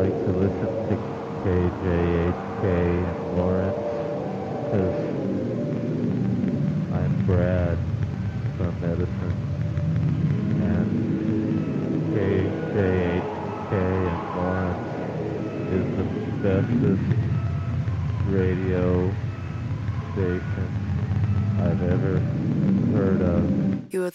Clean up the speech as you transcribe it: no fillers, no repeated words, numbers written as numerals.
like to listen to KJHK in Lawrence because I'm Brad from Edison, and KJHK in Lawrence is the bestest radio station I've ever heard of. You are